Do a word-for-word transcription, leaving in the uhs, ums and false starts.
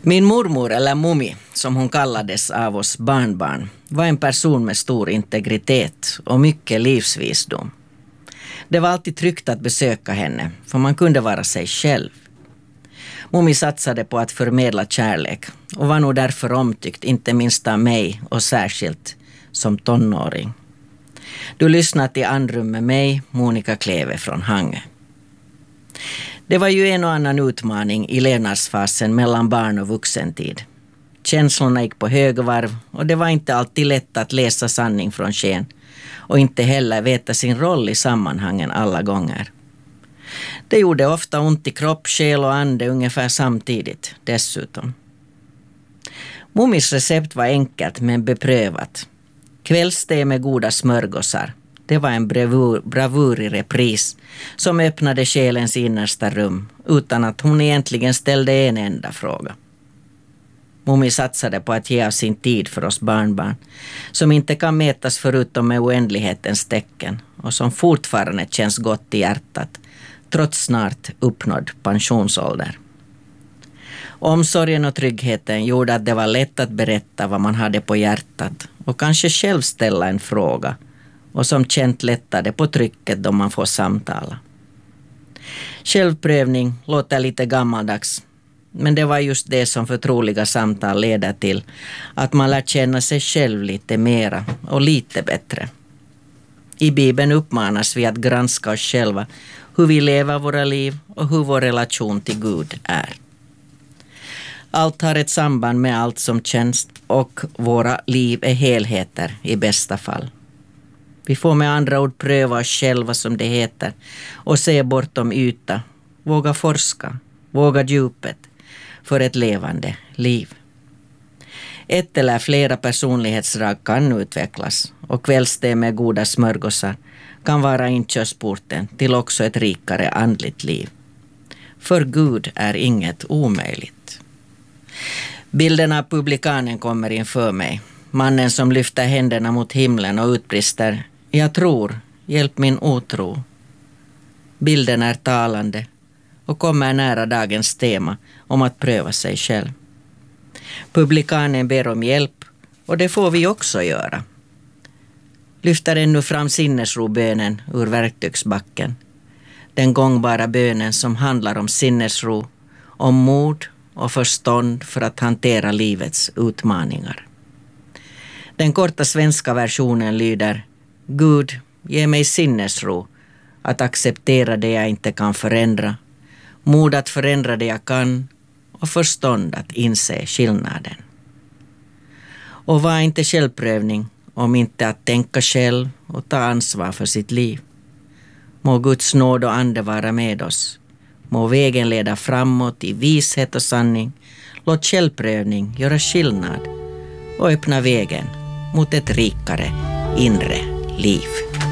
Min mormor, eller Mummi, som hon kallades av oss barnbarn, var en person med stor integritet och mycket livsvisdom. Det var alltid tryggt att besöka henne, för man kunde vara sig själv. Mummi satsade på att förmedla kärlek och var nog därför omtyckt, inte minst av mig och särskilt som tonåring. Du lyssnar till Andrum med mig, Monica Kleve från Hangö. Det var ju en och annan utmaning i levnadsfasen mellan barn- och vuxentid. Känslorna gick på högvarv och det var inte alltid lätt att läsa sanning från sken och inte heller veta sin roll i sammanhangen alla gånger. Det gjorde ofta ont i kropp, själ och ande ungefär samtidigt dessutom. Mummis recept var enkelt men beprövat. Kvällste med goda smörgåsar. Det var en bravur, bravur i repris som öppnade själens innersta rum utan att hon egentligen ställde en enda fråga. Mummi satsade på att ge av sin tid för oss barnbarn som inte kan mätas förutom med oändlighetens tecken och som fortfarande känns gott i hjärtat trots snart uppnådd pensionsålder. Omsorgen och tryggheten gjorde att det var lätt att berätta vad man hade på hjärtat och kanske själv ställa en fråga och som känt lättade på trycket då man får samtala. Självprövning låter lite gammaldags, men det var just det som förtroliga samtal leder till, att man lär känna sig själv lite mera och lite bättre. I Bibeln uppmanas vi att granska oss själva, hur vi lever våra liv och hur vår relation till Gud är. Allt har ett samband med allt som känns och våra liv är helheter i bästa fall. Vi får med andra ord pröva oss själva som det heter och se bortom yta, våga forska, våga djupet för ett levande liv. Ett eller flera personlighetsdrag kan utvecklas och kvällste med goda smörgåsar kan vara inkörsporten till också ett rikare andligt liv. För Gud är inget omöjligt. Bilden av publikanen kommer inför mig. Mannen som lyfter händerna mot himlen och utbrister: jag tror, hjälp min otro. Bilden är talande och kommer nära dagens tema om att pröva sig själv. Publikanen ber om hjälp och det får vi också göra. Lyfter ännu fram sinnesrobönen ur verktygsbacken. Den gångbara bönen som handlar om sinnesro, om mod och förstånd för att hantera livets utmaningar. Den korta svenska versionen lyder: Gud, ge mig sinnesro att acceptera det jag inte kan förändra, mod att förändra det jag kan och förstånd att inse skillnaden. Och vad är inte självprövning om inte att tänka själv och ta ansvar för sitt liv? Må Guds nåd och ande vara med oss. Må vägen leda framåt i vishet och sanning. Låt självprövning göra skillnad och öppna vägen mot ett rikare inre liv.